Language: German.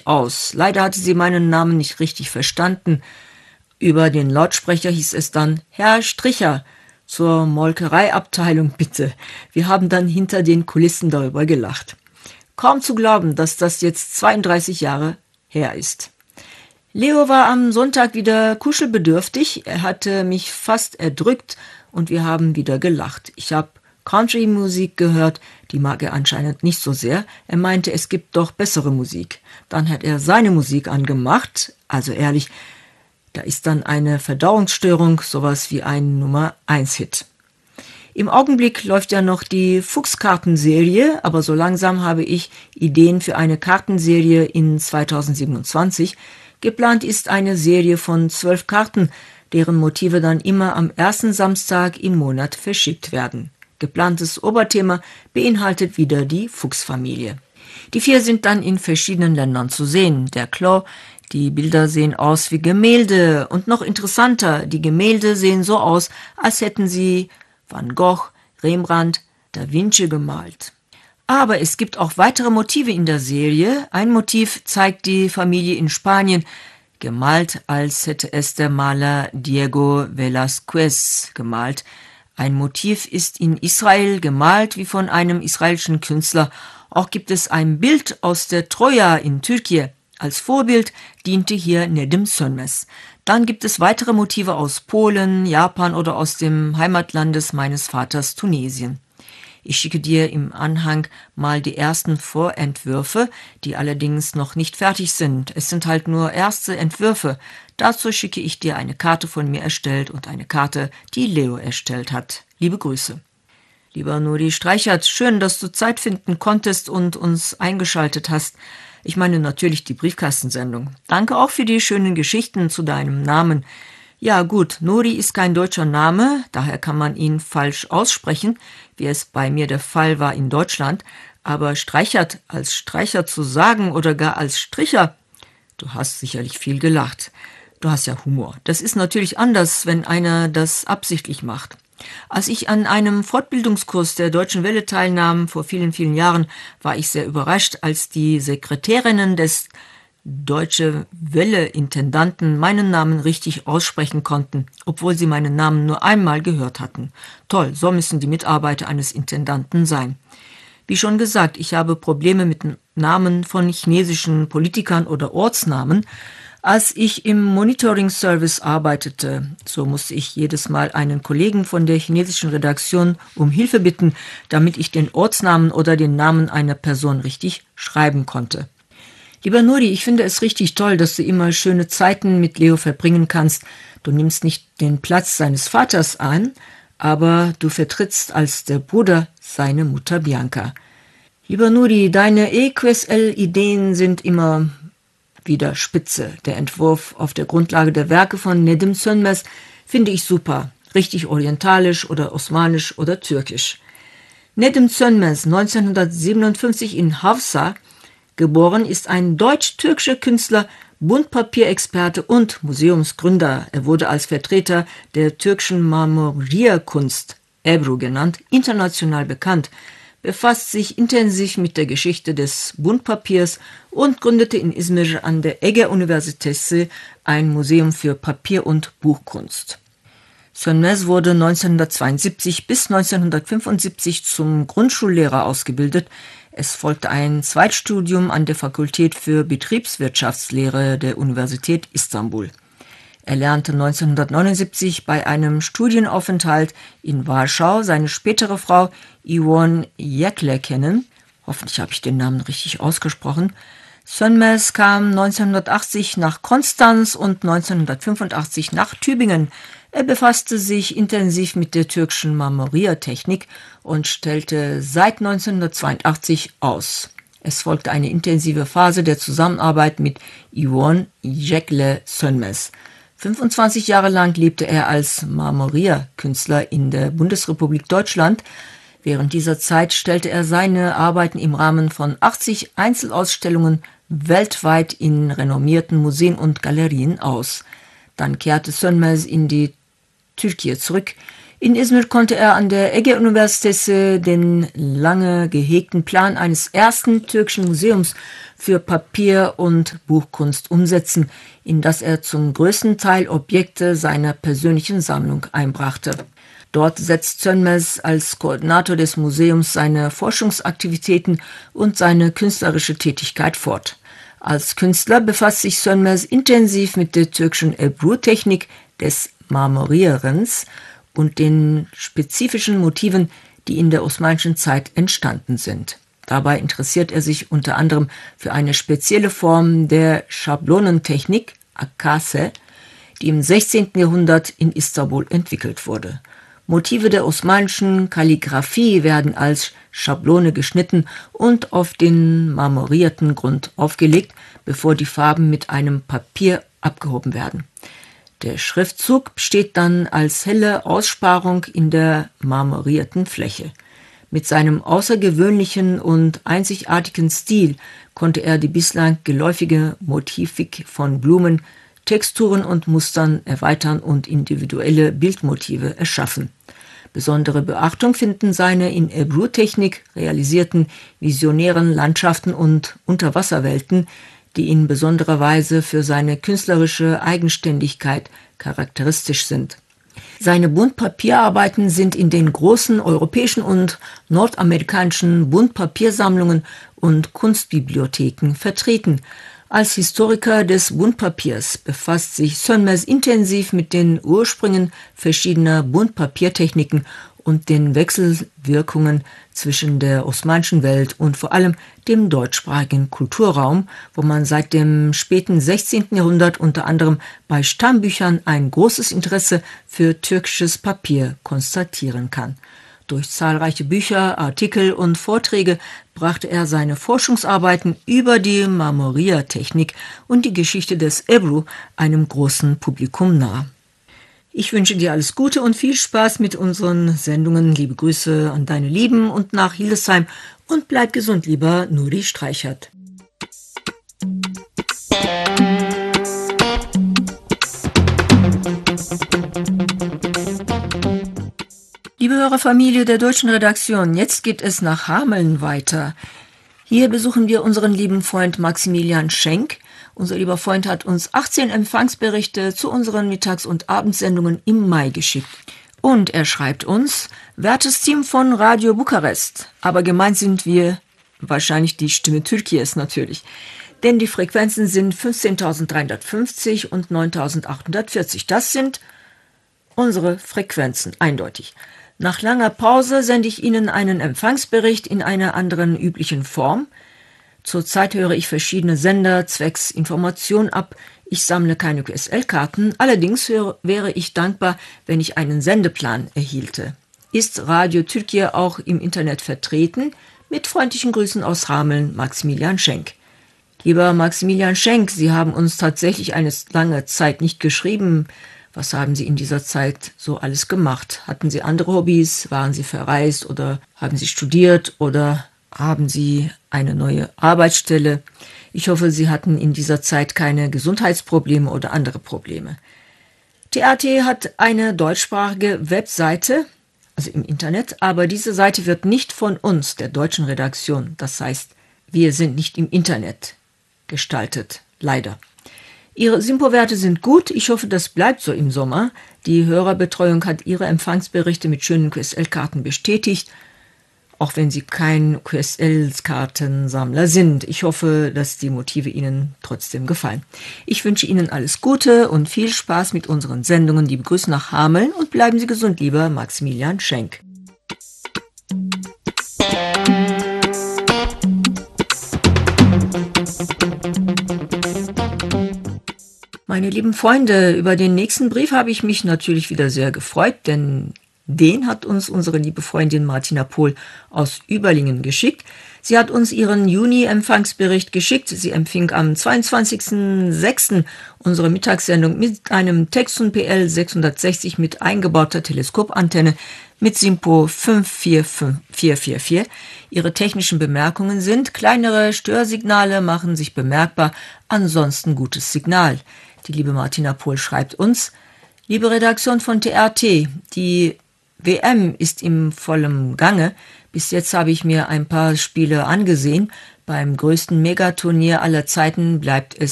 richtig aus. Leider hatte sie meinen Namen nicht richtig verstanden. Über den Lautsprecher hieß es dann: Herr Stricher, zur Molkereiabteilung bitte. Wir haben dann hinter den Kulissen darüber gelacht. Kaum zu glauben, dass das jetzt 32 Jahre her ist. Leo war am Sonntag wieder kuschelbedürftig. Er hatte mich fast erdrückt und wir haben wieder gelacht. Ich habe Country-Musik gehört, die mag er anscheinend nicht so sehr. Er meinte, es gibt doch bessere Musik. Dann hat er seine Musik angemacht. Also ehrlich, da ist dann eine Verdauungsstörung, sowas wie ein Nummer-1-Hit. Im Augenblick läuft ja noch die Fuchskartenserie, aber so langsam habe ich Ideen für eine Kartenserie in 2027. Geplant ist eine Serie von 12 Karten, deren Motive dann immer am ersten Samstag im Monat verschickt werden. Geplantes Oberthema beinhaltet wieder die Fuchsfamilie. Die 4 sind dann in verschiedenen Ländern zu sehen. Der Clos, die Bilder sehen aus wie Gemälde und noch interessanter, die Gemälde sehen so aus, als hätten sie Van Gogh, Rembrandt, Da Vinci gemalt. Aber es gibt auch weitere Motive in der Serie. Ein Motiv zeigt die Familie in Spanien, gemalt, als hätte es der Maler Diego Velázquez gemalt. Ein Motiv ist in Israel gemalt, wie von einem israelischen Künstler. Auch gibt es ein Bild aus der Troja in Türkei. Als Vorbild diente hier Nedim Sönmez. Dann gibt es weitere Motive aus Polen, Japan oder aus dem Heimatlandes meines Vaters Tunesien. Ich schicke dir im Anhang mal die ersten Vorentwürfe, die allerdings noch nicht fertig sind. Es sind halt nur erste Entwürfe. Dazu schicke ich dir eine Karte von mir erstellt und eine Karte, die Leo erstellt hat. Liebe Grüße. Lieber Nuri Streichert, schön, dass du Zeit finden konntest und uns eingeschaltet hast. Ich meine natürlich die Briefkastensendung. Danke auch für die schönen Geschichten zu deinem Namen. Ja gut, Nuri ist kein deutscher Name, daher kann man ihn falsch aussprechen, wie es bei mir der Fall war in Deutschland. Aber Streichert als Streicher zu sagen oder gar als Stricher, du hast sicherlich viel gelacht. Du hast ja Humor. Das ist natürlich anders, wenn einer das absichtlich macht. Als ich an einem Fortbildungskurs der Deutschen Welle teilnahm, vor vielen, vielen Jahren, war ich sehr überrascht, als die Sekretärinnen des Deutsche Welle-Intendanten meinen Namen richtig aussprechen konnten, obwohl sie meinen Namen nur einmal gehört hatten. Toll, so müssen die Mitarbeiter eines Intendanten sein. Wie schon gesagt, ich habe Probleme mit Namen von chinesischen Politikern oder Ortsnamen. Als ich im Monitoring-Service arbeitete, so musste ich jedes Mal einen Kollegen von der chinesischen Redaktion um Hilfe bitten, damit ich den Ortsnamen oder den Namen einer Person richtig schreiben konnte. Lieber Nuri, ich finde es richtig toll, dass du immer schöne Zeiten mit Leo verbringen kannst. Du nimmst nicht den Platz seines Vaters an, aber du vertrittst als der Bruder seine Mutter Bianca. Lieber Nuri, deine EQSL-Ideen sind immer wieder spitze. Der Entwurf auf der Grundlage der Werke von Nedim Sönmez finde ich super. Richtig orientalisch oder osmanisch oder türkisch. Nedim Sönmez, 1957 in Hafsa geboren, ist ein deutsch-türkischer Künstler, Buntpapierexperte und Museumsgründer. Er wurde als Vertreter der türkischen Marmorierkunst, Ebru genannt, international bekannt, befasst sich intensiv mit der Geschichte des Buntpapiers und gründete in Izmir an der Ege Üniversitesi ein Museum für Papier- und Buchkunst. Sönmez wurde 1972 bis 1975 zum Grundschullehrer ausgebildet. Es folgte ein Zweitstudium an der Fakultät für Betriebswirtschaftslehre der Universität Istanbul. Er lernte 1979 bei einem Studienaufenthalt in Warschau seine spätere Frau Iwon Jekle kennen. Hoffentlich habe ich den Namen richtig ausgesprochen. Sönmez kam 1980 nach Konstanz und 1985 nach Tübingen. Er befasste sich intensiv mit der türkischen Marmoriertechnik und stellte seit 1982 aus. Es folgte eine intensive Phase der Zusammenarbeit mit Iwon Jekle Sönmez. 25 Jahre lang lebte er als Marmorierkünstler in der Bundesrepublik Deutschland. Während dieser Zeit stellte er seine Arbeiten im Rahmen von 80 Einzelausstellungen weltweit in renommierten Museen und Galerien aus. Dann kehrte Sönmez in die Türkei zurück. In Izmir konnte er an der Ege Üniversitesi den lange gehegten Plan eines ersten türkischen Museums für Papier- und Buchkunst umsetzen, in das er zum größten Teil Objekte seiner persönlichen Sammlung einbrachte. Dort setzt Sönmez als Koordinator des Museums seine Forschungsaktivitäten und seine künstlerische Tätigkeit fort. Als Künstler befasst sich Sönmez intensiv mit der türkischen Ebru-Technik des Marmorierens und den spezifischen Motiven, die in der osmanischen Zeit entstanden sind. Dabei interessiert er sich unter anderem für eine spezielle Form der Schablonentechnik, Akase, die im 16. Jahrhundert in Istanbul entwickelt wurde. Motive der osmanischen Kalligraphie werden als Schablone geschnitten und auf den marmorierten Grund aufgelegt, bevor die Farben mit einem Papier abgehoben werden. Der Schriftzug besteht dann als helle Aussparung in der marmorierten Fläche. Mit seinem außergewöhnlichen und einzigartigen Stil konnte er die bislang geläufige Motivik von Blumen, Texturen und Mustern erweitern und individuelle Bildmotive erschaffen. Besondere Beachtung finden seine in Ebru-Technik realisierten visionären Landschaften und Unterwasserwelten, die in besonderer Weise für seine künstlerische Eigenständigkeit charakteristisch sind. Seine Buntpapierarbeiten sind in den großen europäischen und nordamerikanischen Buntpapiersammlungen und Kunstbibliotheken vertreten. Als Historiker des Buntpapiers befasst sich Sönmez intensiv mit den Ursprüngen verschiedener Buntpapiertechniken und den Wechselwirkungen zwischen der osmanischen Welt und vor allem dem deutschsprachigen Kulturraum, wo man seit dem späten 16. Jahrhundert unter anderem bei Stammbüchern ein großes Interesse für türkisches Papier konstatieren kann. Durch zahlreiche Bücher, Artikel und Vorträge brachte er seine Forschungsarbeiten über die Marmoriertechnik und die Geschichte des Ebru einem großen Publikum nahe. Ich wünsche dir alles Gute und viel Spaß mit unseren Sendungen. Liebe Grüße an deine Lieben und nach Hildesheim und bleib gesund, lieber Nuri Streichert. Liebe Hörerfamilie der deutschen Redaktion, jetzt geht es nach Hameln weiter. Hier besuchen wir unseren lieben Freund Maximilian Schenk. Unser lieber Freund hat uns 18 Empfangsberichte zu unseren Mittags- und Abendsendungen im Mai geschickt. Und er schreibt uns: Wertes Team von Radio Bukarest, aber gemeint sind wir wahrscheinlich die Stimme Türkies natürlich. Denn die Frequenzen sind 15.350 und 9.840. Das sind unsere Frequenzen, eindeutig. Nach langer Pause sende ich Ihnen einen Empfangsbericht in einer anderen üblichen Form. Zurzeit höre ich verschiedene Sender zwecks Information ab. Ich sammle keine QSL-Karten, allerdings wäre ich dankbar, wenn ich einen Sendeplan erhielte. Ist Radio Türkei auch im Internet vertreten? Mit freundlichen Grüßen aus Hameln, Maximilian Schenk. Lieber Maximilian Schenk, Sie haben uns tatsächlich eine lange Zeit nicht geschrieben. Was haben Sie in dieser Zeit so alles gemacht? Hatten Sie andere Hobbys? Waren Sie verreist oder haben Sie studiert oder haben Sie eine neue Arbeitsstelle? Ich hoffe, Sie hatten in dieser Zeit keine Gesundheitsprobleme oder andere Probleme. TRT hat eine deutschsprachige Webseite, also im Internet, aber diese Seite wird nicht von uns, der deutschen Redaktion, das heißt, wir sind nicht im Internet gestaltet, leider. Ihre Simpo-Werte sind gut, ich hoffe, das bleibt so im Sommer. Die Hörerbetreuung hat Ihre Empfangsberichte mit schönen QSL-Karten bestätigt, auch wenn Sie kein QSL-Kartensammler sind. Ich hoffe, dass die Motive Ihnen trotzdem gefallen. Ich wünsche Ihnen alles Gute und viel Spaß mit unseren Sendungen. Liebe Grüße nach Hameln und bleiben Sie gesund, lieber Maximilian Schenk. Meine lieben Freunde, über den nächsten Brief habe ich mich natürlich wieder sehr gefreut, denn den hat uns unsere liebe Freundin Martina Pohl aus Überlingen geschickt. Sie hat uns ihren Juni-Empfangsbericht geschickt. Sie empfing am 22.06. unsere Mittagssendung mit einem Texon PL 660 mit eingebauter Teleskopantenne mit Simpo 54444. Ihre technischen Bemerkungen sind: kleinere Störsignale machen sich bemerkbar, ansonsten gutes Signal. Die liebe Martina Pohl schreibt uns: Liebe Redaktion von TRT, die WM ist im vollen Gange. Bis jetzt habe ich mir ein paar Spiele angesehen. Beim größten Megaturnier aller Zeiten bleibt es